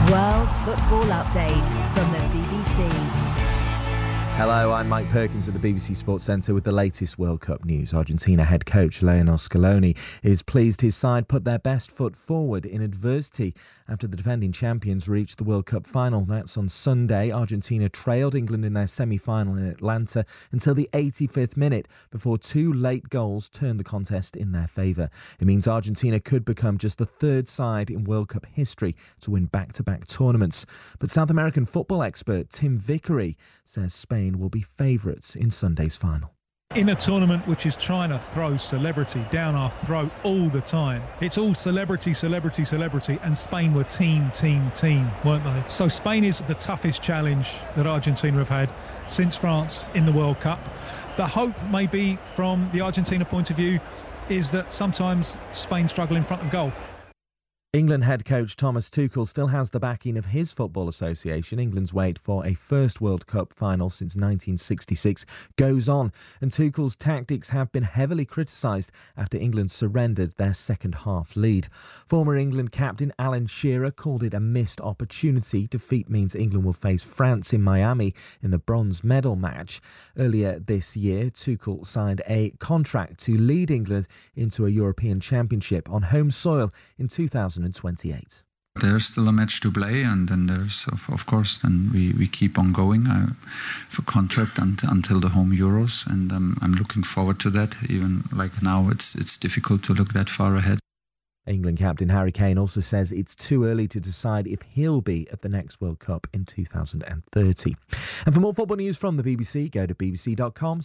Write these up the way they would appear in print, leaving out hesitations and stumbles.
World Football Update from the BBC. Hello, I'm Mike Perkins at the BBC Sports Centre with the latest World Cup news. Argentina head coach Lionel Scaloni is pleased his side put their best foot forward in adversity after the defending champions reached the World Cup final. That's on Sunday. Argentina trailed England in their semi-final in Atlanta until the 85th minute before two late goals turned the contest in their favour. It means Argentina could become just the third side in World Cup history to win back-to-back tournaments. But South American football expert Tim Vickery says Spain will be favourites in Sunday's final. In a tournament which is trying to throw celebrity down our throat all the time, it's all celebrity, celebrity, celebrity, and Spain were team, weren't they? So Spain is the toughest challenge that Argentina have had since France in the World Cup. The hope, maybe from the Argentina point of view, is that sometimes Spain struggle in front of goal. England head coach Thomas Tuchel still has the backing of his football association. England's wait for a first World Cup final since 1966 goes on, and Tuchel's tactics have been heavily criticised after England surrendered their second half lead. Former England captain Alan Shearer called it a missed opportunity. Defeat means England will face France in Miami in the bronze medal match. Earlier this year, Tuchel signed a contract to lead England into a European Championship on home soil in 2028. There's still a match to play, and then there's, of course, then we keep on going for contract until the home Euros, and I'm looking forward to that. Even like now, it's difficult to look that far ahead. England captain Harry Kane also says it's too early to decide if he'll be at the next World Cup in 2030. And for more football news from the BBC, go to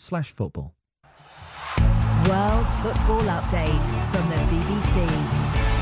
bbc.com/football. World Football Update from the BBC.